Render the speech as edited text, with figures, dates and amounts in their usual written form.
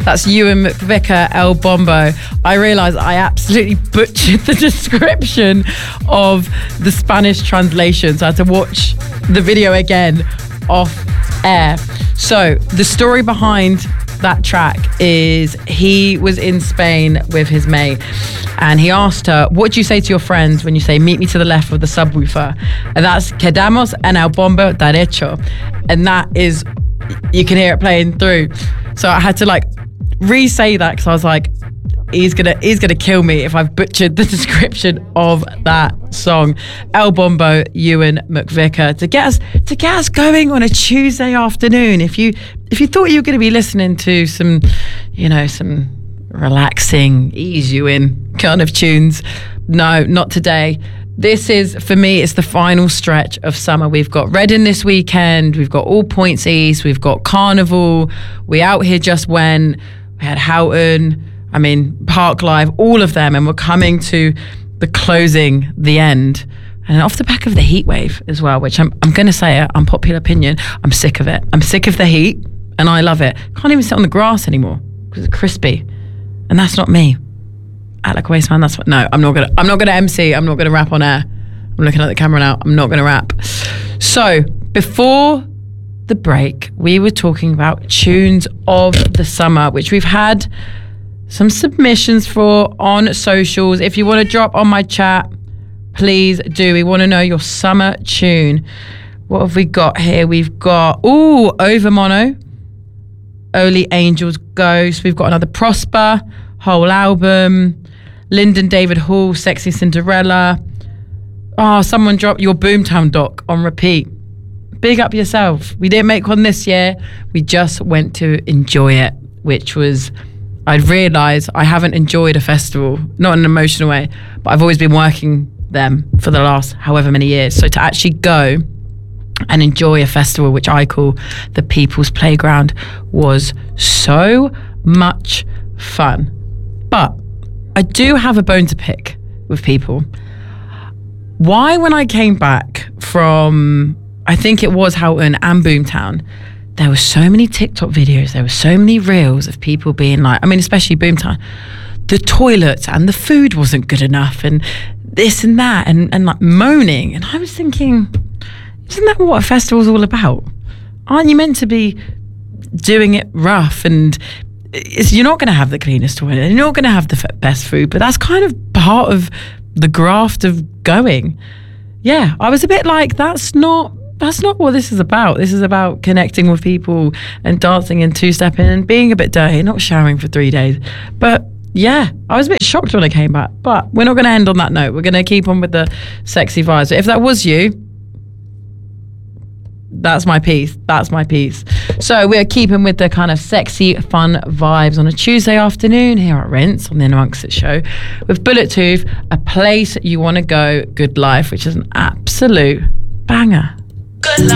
That's Ewan McVicker, El Bombo. I realised I absolutely butchered the description of the Spanish translation, so I had to watch the video again off air. So the story behind that track is he was in Spain with his mate and he asked her, what do you say to your friends when you say meet me to the left of the subwoofer? And that's quedamos en el bombo derecho. And that is, you can hear it playing through. So I had to like re-say that because I was like, he's gonna kill me if I've butchered the description of that song. El Bombo, Ewan McVicker, to get us going on a Tuesday afternoon. If you thought you were going to be listening to some relaxing, ease you in kind of tunes, no, not today. This is, for me, it's the final stretch of summer. We've got Reading this weekend. We've got All Points East. We've got Carnival. We out here just when we had Houghton. I mean, Park Live, all of them, and we're coming to the closing, the end, and off the back of the heat wave as well, which I'm going to say it, unpopular opinion, I'm sick of it. I'm sick of the heat, and I love it. Can't even sit on the grass anymore because it's crispy, and that's not me. Act like a waste man. That's what. No, I'm not gonna MC. I'm not gonna rap on air. I'm looking at the camera now. I'm not gonna rap. So before the break, we were talking about tunes of the summer, which we've had some submissions for on socials. If you want to drop on my chat, please do. We want to know your summer tune. What have we got here? We've got Over Mono, Only Angels Ghost. We've got another Prosper, whole album. Lyndon David Hall, Sexy Cinderella. Someone dropped Your Boomtown doc on repeat. Big up yourself. We didn't make one this year. We just went to enjoy it, which was, I'd realised I haven't enjoyed a festival, not in an emotional way, but I've always been working them for the last however many years. So to actually go and enjoy a festival, which I call the People's Playground, was so much fun. But I do have a bone to pick with people. Why, when I came back from, I think it was Houghton and Boomtown, there were so many TikTok videos, there were so many reels of people being like, I mean, especially Boomtown, the toilets and the food wasn't good enough and this and that and like moaning. And I was thinking, isn't that what a festival's all about? Aren't you meant to be doing it rough? And you're not going to have the cleanest toilet, you're not going to have the best food, but that's kind of part of the graft of going. Yeah, I was a bit like, that's not what this is about. This is about connecting with people and dancing and two-stepping and being a bit dirty, not showering for 3 days. But yeah, I was a bit shocked when I came back. But we're not going to end on that note. We're going to keep on with the sexy vibes. But if that was you, that's my piece. That's my piece. So we're keeping with the kind of sexy, fun vibes on a Tuesday afternoon here at Rinse on the Inner Amongst It show with Bullet Tooth, A Place You Want to Go, Good Life, which is an absolute banger. Good life.